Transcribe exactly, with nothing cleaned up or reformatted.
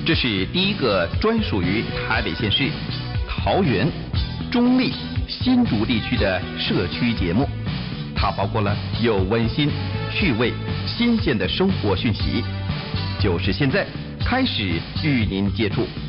这是第一个专属于台北县市、桃园、中立、新竹地区的社区节目。它包括了有温馨、趣味、新鲜的生活讯息。就是现在，开始与您接触。